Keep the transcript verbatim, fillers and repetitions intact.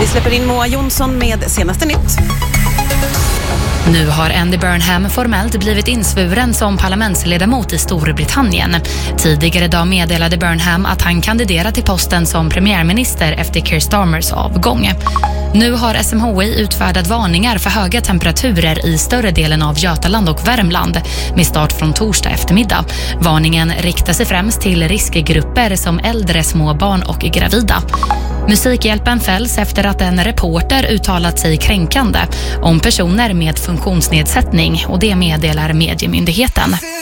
Vi släpper in Moa Jonsson med senaste nytt. Nu har Andy Burnham formellt blivit insvuren som parlamentsledamot i Storbritannien. Tidigare idag meddelade Burnham att han kandiderar till posten som premiärminister efter Keir Starmers avgång. Nu har S M H I utfärdat varningar för höga temperaturer i större delen av Götaland och Värmland med start från torsdag eftermiddag. Varningen riktar sig främst till riskgrupper som äldre, små barn och gravida. Musikhjälpen fälls efter att en reporter uttalat sig kränkande om personer med funktionsnedsättning, och det meddelar Mediemyndigheten.